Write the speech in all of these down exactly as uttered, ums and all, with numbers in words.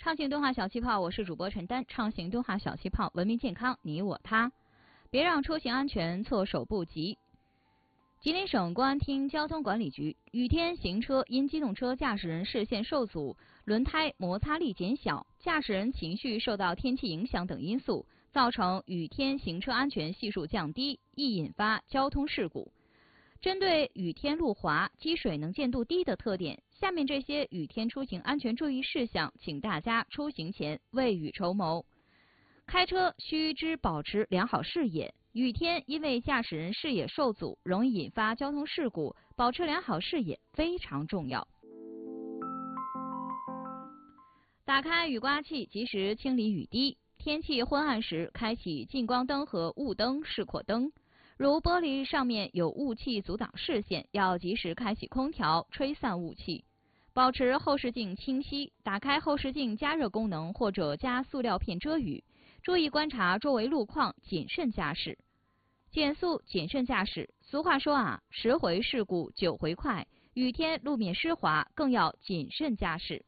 畅行动画小气泡，我是主播陈丹。畅行动画小气泡，文明健康，你我他，别让出行安全措手不及。吉林省公安厅交通管理局：雨天行车因机动车驾驶人视线受阻、轮胎摩擦力减小、驾驶人情绪受到天气影响等因素，造成雨天行车安全系数降低，易引发交通事故。针对雨天路滑、积水能见度低的特点，下面这些雨天出行安全注意事项，请大家出行前未雨绸缪。开车须知保持良好视野。雨天因为驾驶人视野受阻，容易引发交通事故，保持良好视野非常重要。打开雨刮器，及时清理雨滴。天气昏暗时，开启近光灯和雾灯、示廓灯。如玻璃上面有雾气阻挡视线，要及时开启空调，吹散雾气。保持后视镜清晰，打开后视镜加热功能或者加塑料片遮雨。注意观察周围路况，谨慎驾驶。减速谨慎驾驶。俗话说啊，十回事故九回快。雨天路面湿滑，更要谨慎驾驶。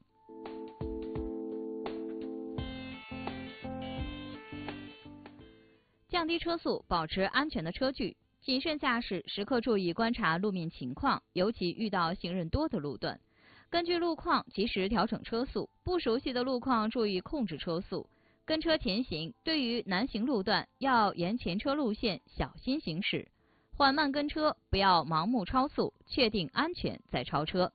降低车速，保持安全的车距。谨慎驾驶，时刻注意观察路面情况，尤其遇到行人多的路段，根据路况及时调整车速。不熟悉的路况，注意控制车速。跟车前行，对于难行路段，要沿前车路线小心行驶，缓慢跟车，不要盲目超速，确定安全再超车。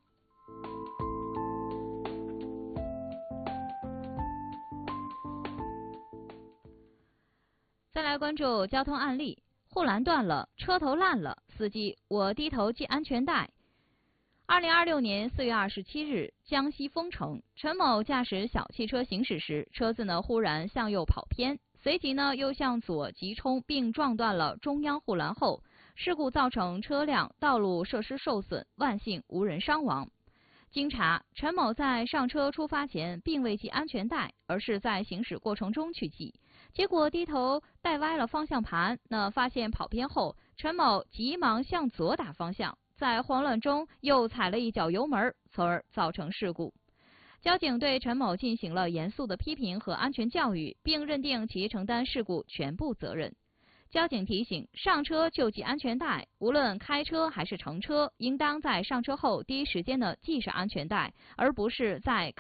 再来关注交通案例：护栏断了，车头烂了，司机我低头系安全带。二零二六年四月二十七日，江西丰城，陈某驾驶小汽车行驶时，车子呢忽然向右跑偏，随即呢又向左急冲，并撞断了中央护栏后，事故造成车辆道路设施受损，万幸无人伤亡。经查，陈某在上车出发前并未系安全带，而是在行驶过程中去系，结果低头带歪了方向盘。那发现跑偏后，陈某急忙向左打方向，在慌乱中又踩了一脚油门，从而造成事故。交警对陈某进行了严肃的批评和安全教育，并认定其承担事故全部责任。交警提醒：上车就系安全带，无论开车还是乘车，应当在上车后第一时间的系上安全带，而不是在